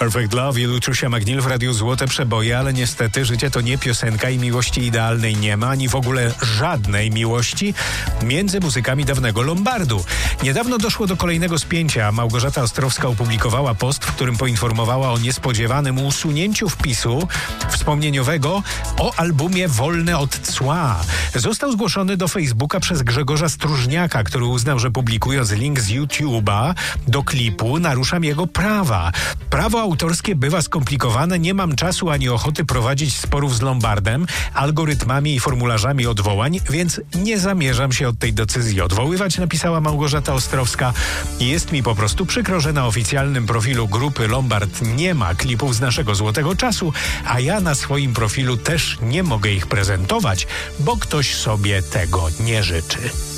Perfect Love i Luczusia McNeil w Radiu Złote Przeboje, ale niestety życie to nie piosenka i miłości idealnej nie ma, ani w ogóle żadnej miłości między muzykami dawnego Lombardu. Niedawno doszło do kolejnego spięcia. Małgorzata Ostrowska opublikowała post, w którym poinformowała o niespodziewanym usunięciu wpisu wspomnieniowego o albumie Wolne od Cła. Został zgłoszony do Facebooka przez Grzegorza Stróżniaka, który uznał, że publikując link z YouTube'a do klipu naruszam jego prawa. Prawo autorskie bywa skomplikowane, nie mam czasu ani ochoty prowadzić sporów z Lombardem, algorytmami i formularzami odwołań, więc nie zamierzam się od tej decyzji odwoływać, napisała Małgorzata Ostrowska. Jest mi po prostu przykro, że na oficjalnym profilu grupy Lombard nie ma klipów z naszego złotego czasu, a ja na swoim profilu też nie mogę ich prezentować, bo ktoś sobie tego nie życzy.